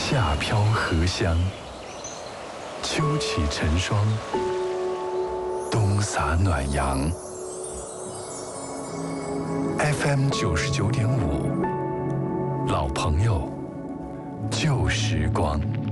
夏飘荷香，秋起晨霜，冬洒暖阳。FM 99.5，老朋友，旧时光。